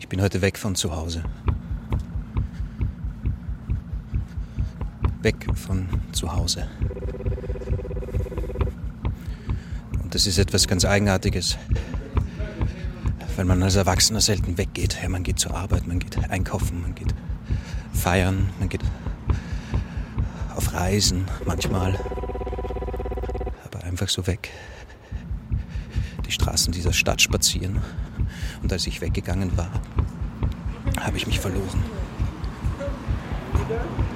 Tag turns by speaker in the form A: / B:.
A: Ich bin heute weg von zu Hause. Weg von zu Hause. Und das ist etwas ganz Eigenartiges, weil man als Erwachsener selten weggeht. Ja, man geht zur Arbeit, man geht einkaufen, man geht feiern, man geht auf Reisen manchmal. Aber einfach so weg. Die Straßen dieser Stadt spazieren. Und als ich weggegangen war, habe ich mich verloren.